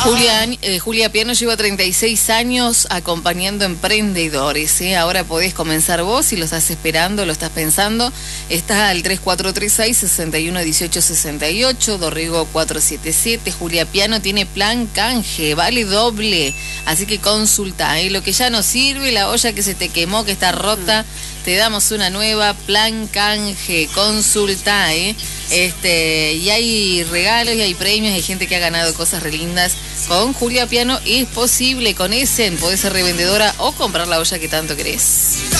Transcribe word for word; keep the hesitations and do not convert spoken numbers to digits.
Julia, eh, Julia Piano lleva treinta y seis años acompañando emprendedores. ¿eh? Ahora podés comenzar vos si lo estás esperando, lo estás pensando. Está al tres cuatro tres seis, seis uno uno ocho seis ocho, Dorrego cuatrocientos setenta y siete. Julia Piano tiene plan canje, vale doble. Así que consulta. ¿eh? Lo que ya no sirve, la olla que se te quemó, que está rota, te damos una nueva, plan canje. Consulta, ¿eh? Este, y hay regalos y hay premios, hay gente que ha ganado cosas re lindas. Con Julia Piano es posible, con Essen podés ser revendedora o comprar la olla que tanto querés.